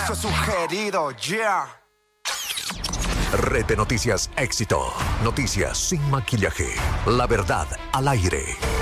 Eso es sugerido, yeah. Red de Noticias Éxito. Noticias sin maquillaje. La verdad al aire.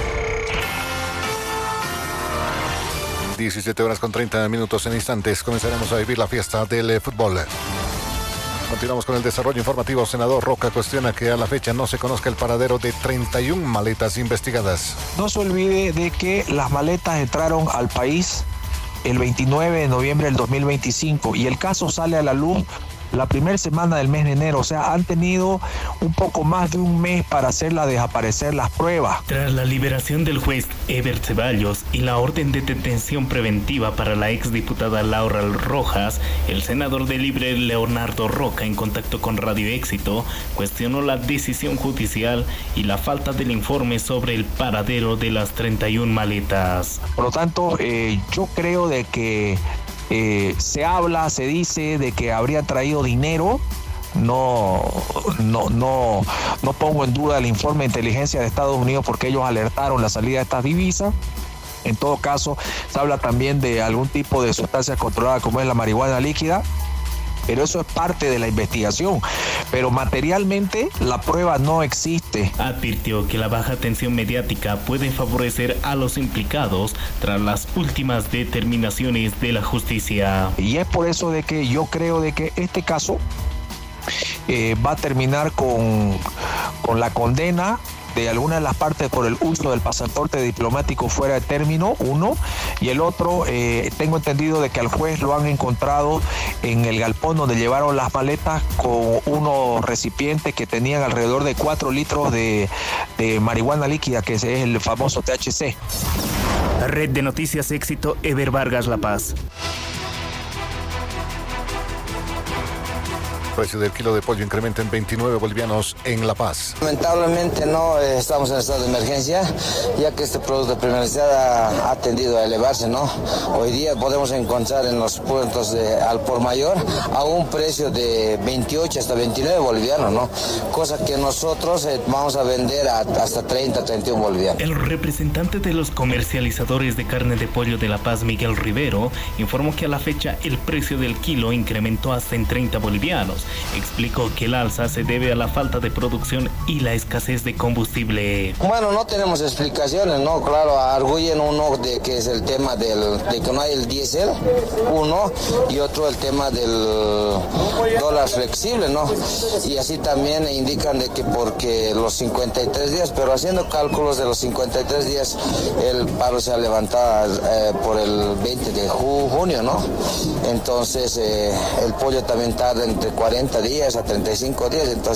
17 horas con 30 minutos en instantes. Comenzaremos a vivir la fiesta del fútbol. Continuamos con el desarrollo informativo. Senador Roca cuestiona que a la fecha no se conozca el paradero de 31 maletas investigadas. No se olvide de que las maletas entraron al país el 29 de noviembre del 2025 y el caso sale a la luz la primera semana del mes de enero. O sea, han tenido un poco más de un mes para hacerla desaparecer las pruebas. Tras la liberación del juez Eber Ceballos y la orden de detención preventiva para la exdiputada Laura Rojas, el senador de Libre Leonardo Roca, en contacto con Radio Éxito, cuestionó la decisión judicial y la falta del informe sobre el paradero de las 31 maletas. Por lo tanto, yo creo de que se dice de que habría traído dinero. No pongo en duda el informe de inteligencia de Estados Unidos porque ellos alertaron la salida de estas divisas. En todo caso, se habla también de algún tipo de sustancia controlada como es la marihuana líquida, pero eso es parte de la investigación. Pero materialmente la prueba no existe. Advirtió que la baja tensión mediática puede favorecer a los implicados tras las últimas determinaciones de la justicia. Y es por eso de que yo creo de que este caso va a terminar con la condena de alguna de las partes por el uso del pasaporte diplomático fuera de término, uno, y el otro, tengo entendido de que al juez lo han encontrado en el galpón donde llevaron las maletas con unos recipientes que tenían alrededor de 4 litros de marihuana líquida, que es el famoso THC. Red de Noticias Éxito, Eber Vargas, La Paz. El precio del kilo de pollo incrementa en 29 bolivianos en La Paz. Lamentablemente no estamos en estado de emergencia, ya que este producto de primera necesidad ha tendido a elevarse, ¿no? Hoy día podemos encontrar en los puertos al por mayor a un precio de 28 hasta 29 bolivianos, ¿no? Cosa que nosotros vamos a vender hasta 30, 31 bolivianos. El representante de los comercializadores de carne de pollo de La Paz, Miguel Rivero, informó que a la fecha el precio del kilo incrementó hasta en 30 bolivianos. Explicó que el alza se debe a la falta de producción y la escasez de combustible. Bueno, no tenemos explicaciones, ¿no? Claro, arguyen uno de que es el tema de que no hay el diésel, uno, y otro el tema del dólar flexible, ¿no? Y así también indican de que porque los 53 días, pero haciendo cálculos de los 53 días, el paro se ha levantado por el 20 de junio, ¿no? Entonces, el pollo también tarda entre 40 días a 35 días, entonces